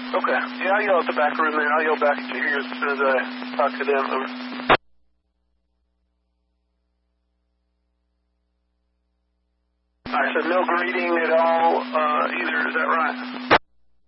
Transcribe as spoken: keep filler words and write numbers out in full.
Okay. Yeah, I'll yell at the back room there. I'll yell back at you here as soon as I talk to them. Over. All right, so no greeting at all uh, either. Is that right?